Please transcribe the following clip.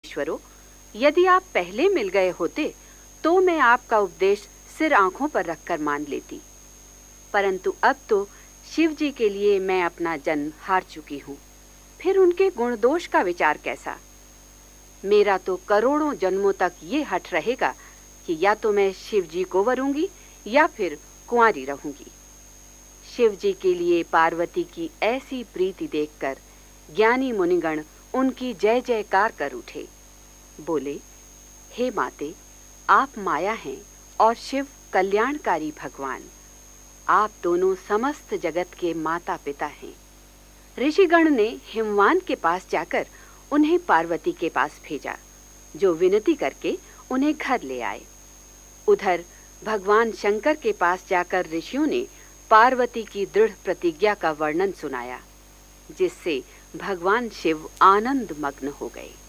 मुनीश्वरों, यदि आप पहले मिल गए होते तो मैं आपका उपदेश सिर आंखों पर रखकर मान लेती, परंतु अब तो शिव जी के लिए मैं अपना जन्म हार चुकी हूँ। फिर उनके गुण दोष का विचार कैसा? मेरा तो करोड़ों जन्मों तक ये हठ रहेगा कि या तो मैं शिव जी को वरूंगी या फिर कुंवारी रहूंगी। शिव जी के लिए पार्वती की ऐसी प्रीति देखकर ज्ञानी मुनिगण उनकी जय जयकार कर उठे। बोले, हे माते, आप माया हैं और शिव कल्याणकारी भगवान। आप दोनों समस्त जगत के माता पिता हैं। ऋषिगण ने हिमवान के पास जाकर उन्हें पार्वती के पास भेजा, जो विनती करके उन्हें घर ले आए। उधर भगवान शंकर के पास जाकर ऋषियों ने पार्वती की दृढ़ प्रतिज्ञा का वर्णन सुनाया, जिससे भगवान शिव आनंद मग्न हो गए।